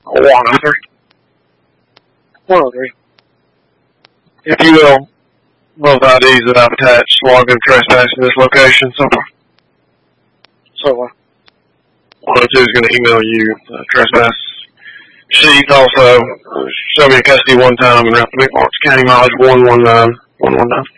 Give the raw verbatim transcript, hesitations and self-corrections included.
one oh three. one oh three. If you will, both I Ds that I've attached log of trespass in this location so far. So far. one oh two is going to email you uh, trespass sheet. Also, uh, show me a custody one time and have to make Marks County mileage one one nine one one nine.